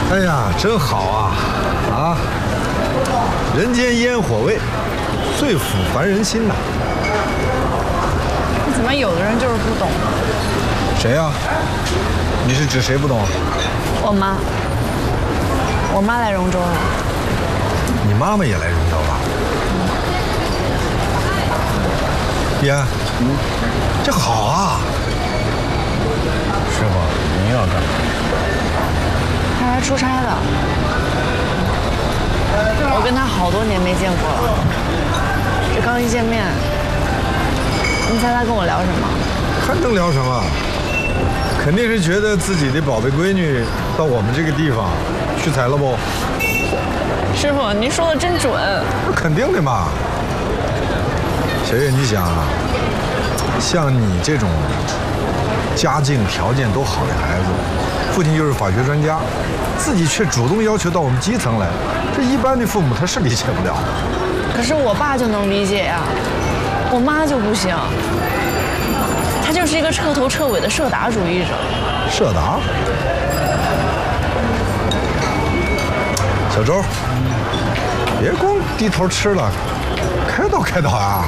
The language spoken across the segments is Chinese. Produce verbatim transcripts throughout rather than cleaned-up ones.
哎呀，真好啊！啊，人间烟火味，最抚凡人心呐。 怎么有的人就是不懂？ 谁呀、啊？你是指谁不懂？ 我妈。我妈来荣州了。 你妈妈也来荣州了？爹，嗯，这好啊。 师傅，您要干嘛？ 她来出差的。我跟她好多年没见过了，这刚一见面，你猜她跟我聊什么？ 还能聊什么？肯定是觉得自己的宝贝闺女到我们这个地方屈才了不？ 师傅，您说的真准。 那肯定的嘛。小月，你想啊，像你这种家境条件都好的孩子，父亲又是法学专家，自己却主动要求到我们基层来，这一般的父母他是理解不了。 可是我爸就能理解呀、啊，我妈就不行。他就是一个彻头彻尾的社达主义者。 社达？小周，别光低头吃了，开导开导啊！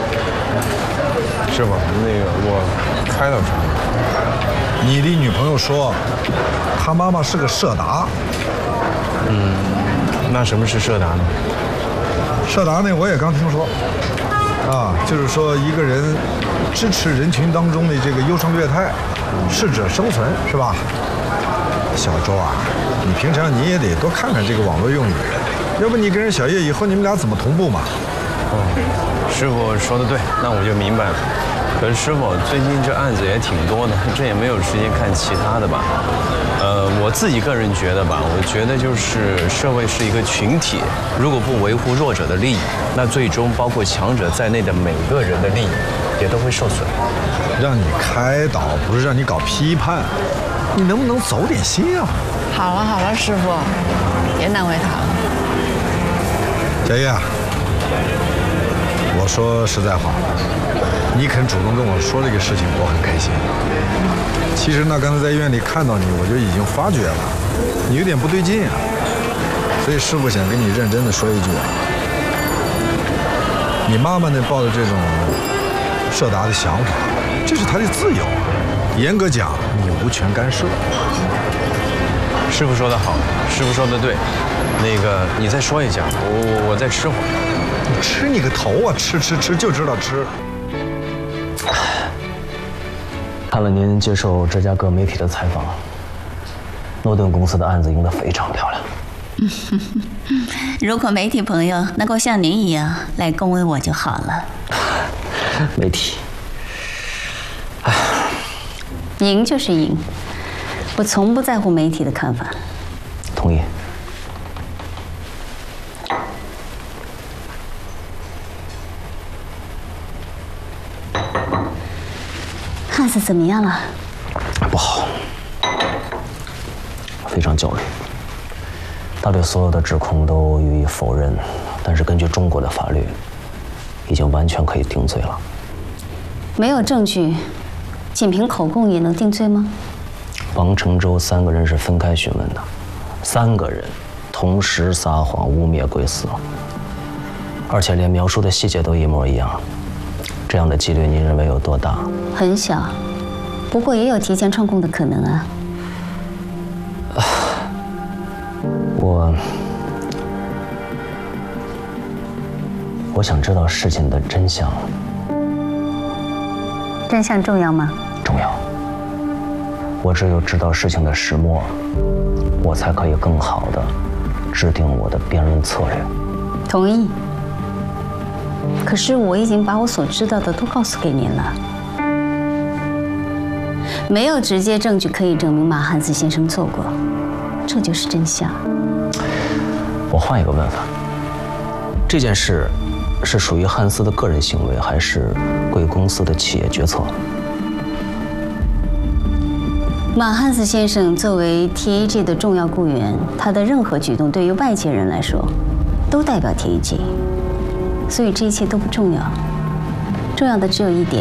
师傅，那个我开导什么？ 你的女朋友说，她妈妈是个社达。 嗯，那什么是社达呢？ 社达呢，我也刚听说。啊，就是说一个人支持人群当中的这个优胜劣汰，适者生存，是吧？小周啊，你平常你也得多看看这个网络用语，要不你跟人小叶以后你们俩怎么同步嘛？ 哦，师傅说的对，那我就明白了。可是师傅，最近这案子也挺多的，这也没有时间看其他的吧？呃，我自己个人觉得吧，我觉得就是社会是一个群体，如果不维护弱者的利益，那最终包括强者在内的每个人的利益也都会受损。 让你开导，不是让你搞批判，你能不能走点心啊？ 好了好了，师傅，别难为他了。 小叶，我说实在话，你肯主动跟我说这个事情，我很开心。其实呢，刚才在医院里看到你，我就已经发觉了，你有点不对劲啊。所以师傅想跟你认真的说一句啊，你妈妈呢抱着这种社达的想法，这是她的自由啊，严格讲你无权干涉。 师傅说得好，师傅说得对。那个，你再说一下，我我我再吃会儿。 你吃你个头啊！吃吃吃，就知道吃。 看了您接受芝加哥媒体的采访，诺顿公司的案子赢得非常漂亮。 如果媒体朋友能够像您一样来恭维我就好了。 媒体， 唉，赢就是赢，我从不在乎媒体的看法。 同意。 汉斯怎么样了？ 不好，非常焦虑。他对所有的指控都予以否认，但是根据中国的法律，已经完全可以定罪了。 没有证据，仅凭口供也能定罪吗？ 王承洲三个人是分开询问的，三个人同时撒谎污蔑贵司，而且连描述的细节都一模一样。这样的几率，您认为有多大？ 很小，不过也有提前串供的可能啊。 我我想知道事情的真相。 真相重要吗？ 重要。我只有知道事情的始末，我才可以更好的制定我的辩论策略。 同意。可是我已经把我所知道的都告诉给您了，没有直接证据可以证明马汉斯先生做过，这就是真相。 我换一个问法，这件事是属于汉斯的个人行为，还是贵公司的企业决策？ 马汉斯先生作为 T A G 的重要雇员，他的任何举动对于外界人来说，都代表 T A G。所以这一切都不重要，重要的只有一点。